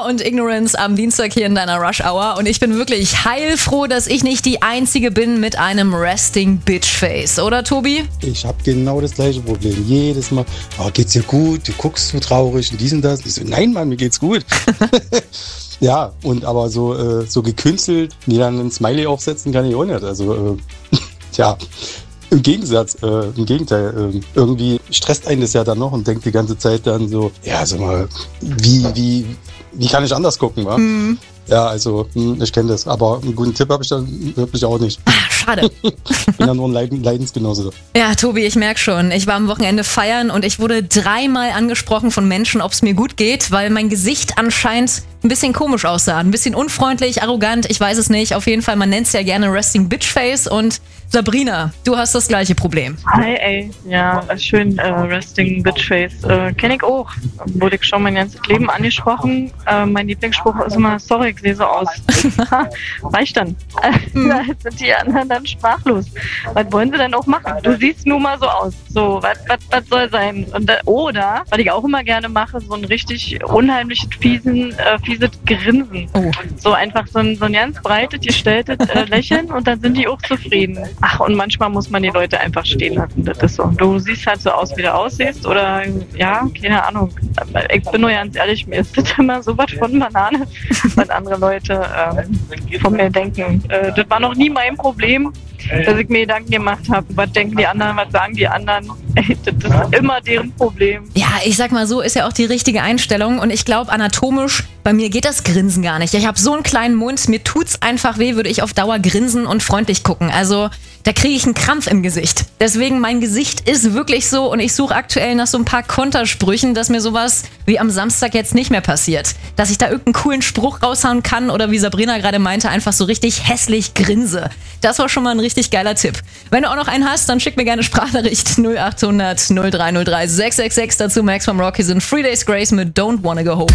Law und Ignorance am Dienstag hier in deiner Rush Hour und ich bin wirklich heilfroh, dass ich nicht die Einzige bin mit einem Resting Bitch Face, oder Tobi? Ich habe genau das gleiche Problem. Jedes Mal, geht's dir gut? Du guckst so traurig und dies und das. Ich so, nein, Mann, mir geht's gut. Ja, und aber so gekünstelt, die dann ein Smiley aufsetzen, kann ich auch nicht. Also, tja. Im Gegenteil, irgendwie stresst einen das ja dann noch und denkt die ganze Zeit dann so, ja, sag mal, wie kann ich anders gucken, wa? Mhm. Ja, also, ich kenne das, aber einen guten Tipp habe ich dann wirklich auch nicht. Schade. Ich bin ja nur ein Leidensgenosse. Ja, Tobi, ich merke schon, ich war am Wochenende feiern und ich wurde 3-mal angesprochen von Menschen, ob es mir gut geht, weil mein Gesicht anscheinend ein bisschen komisch aussah, ein bisschen unfreundlich, arrogant, ich weiß es nicht. Auf jeden Fall, man nennt es ja gerne Resting Bitch Face und Sabrina, du hast das gleiche Problem. Hi, ey. Ja, schön, Resting Bitch Face. Kenne ich auch. Wurde ich schon mein ganzes Leben angesprochen. Mein Lieblingsspruch ist immer, sorry, ich sehe so aus. Reicht dann. Jetzt sind die anderen dann sprachlos. Was wollen sie denn auch machen? Du siehst nun mal so aus. So, was soll sein? Und oder, was ich auch immer gerne mache, so ein richtig unheimliches, fieses Grinsen. Oh. So einfach so ein ganz breites, gestelltes Lächeln und dann sind die auch zufrieden. Ach, und manchmal muss man die Leute einfach stehen lassen. Das ist so. Du siehst halt so aus, wie du aussiehst oder, ja, keine Ahnung. Ich bin nur ganz ehrlich, mir ist das immer so was von Banane, was andere Leute von mir denken. Das war noch nie mein Problem, dass ich mir Gedanken gemacht habe, was denken die anderen, was sagen die anderen. Das ist immer deren Problem. Ja, ich sag mal so, ist ja auch die richtige Einstellung und ich glaube anatomisch, bei mir geht das Grinsen gar nicht. Ich habe so einen kleinen Mund, mir tut's einfach weh, würde ich auf Dauer grinsen und freundlich gucken. Also da kriege ich einen Krampf im Gesicht. Deswegen, mein Gesicht ist wirklich so und ich suche aktuell nach so ein paar Kontersprüchen, dass mir sowas wie am Samstag jetzt nicht mehr passiert. Dass ich da irgendeinen coolen Spruch raushauen kann oder wie Sabrina gerade meinte, einfach so richtig hässlich grinse. Das war schon mal ein richtig geiler Tipp. Wenn du auch noch einen hast, dann schick mir gerne Sprachnachricht 0800 0303 666. Dazu Max vom Rocky sind 3 Days Grace mit Don't Wanna Go Home.